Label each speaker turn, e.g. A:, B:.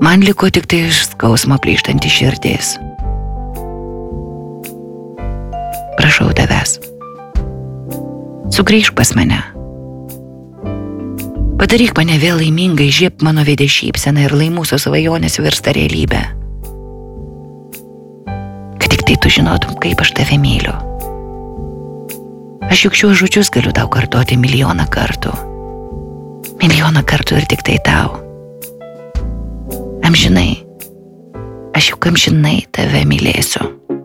A: Man liko tik tai iš skausmo plyštanti širdis. Prašau tavęs, sugrįžk pas mane. Padaryk mane vėl laimingai, žiebk mano veide šypseną ir lai mūsų svajonės virsta realybę. Kad tik tai tu žinotum, kaip aš tave myliu. Aš juk šiuos žodžius galiu tau kartoti milijoną kartų. Milijoną kartų ir tik tai tau. Amžinai, aš juk amžinai tave mylėsiu.